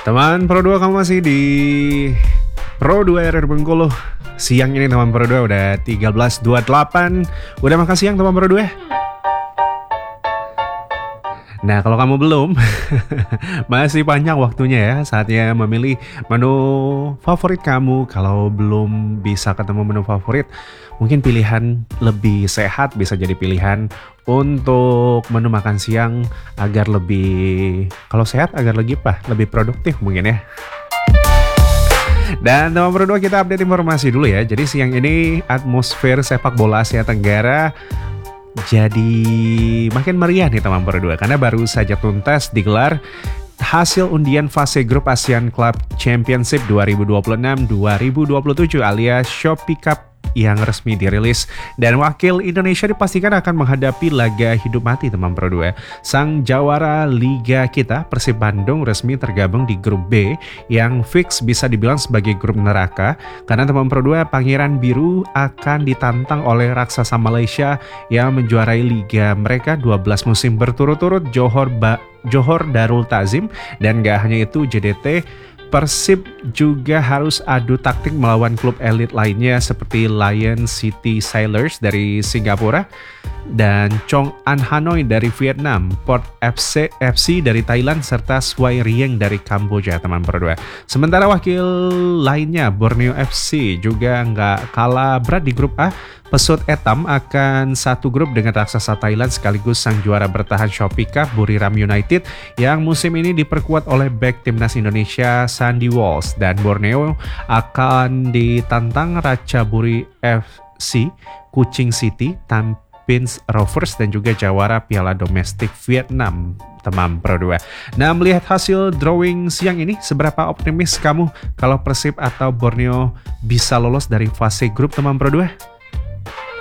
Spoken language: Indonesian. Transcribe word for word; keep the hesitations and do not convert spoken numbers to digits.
Teman Pro dua, kamu masih di Pro dua R R Bengkulu. Siang ini teman Pro dua udah tiga belas dua puluh delapan. Udah makan siang teman Pro dua? Nah, kalau kamu belum, masih panjang waktunya ya. Saatnya memilih menu favorit kamu. Kalau belum bisa ketemu menu favorit, mungkin pilihan lebih sehat bisa jadi pilihan untuk menu makan siang agar lebih, kalau sehat agar lebih apa? Lebih produktif mungkin ya. Dan teman Pro dua, kita update informasi dulu ya. Jadi siang ini atmosfer sepak bola Asia Tenggara jadi makin meriah nih teman Pro dua, karena baru saja tuntas digelar hasil undian fase grup ASEAN Club Championship dua ribu dua puluh enam dua ribu dua puluh tujuh alias Shopee Cup yang resmi dirilis, dan wakil Indonesia dipastikan akan menghadapi laga hidup mati teman Pro dua. Sang jawara liga kita Persib Bandung resmi tergabung di grup B yang fix bisa dibilang sebagai grup neraka, karena teman Pro dua, Pangeran Biru akan ditantang oleh raksasa Malaysia yang menjuarai liga mereka dua belas musim berturut-turut, Johor ba- Johor Darul Ta'zim. Dan gak hanya itu, J D T Persib juga harus adu taktik melawan klub elit lainnya seperti Lion City Sailors dari Singapura dan Chong An Hanoi dari Vietnam, Port F C, F C dari Thailand, serta Swai Rieng dari Kamboja teman Pro dua. Sementara wakil lainnya Borneo F C juga nggak kalah berat di grup A. Pesut Etam akan satu grup dengan raksasa Thailand sekaligus sang juara bertahan Shopee Cup Buriram United yang musim ini diperkuat oleh bek timnas Indonesia Sandy Walsh, dan Borneo akan ditantang Ratchaburi F C, Kuching City, Tampines Rovers, dan juga jawara Piala Domestik Vietnam teman Pro dua. Nah, melihat hasil drawing siang ini, seberapa optimis kamu kalau Persib atau Borneo bisa lolos dari fase grup teman Pro dua?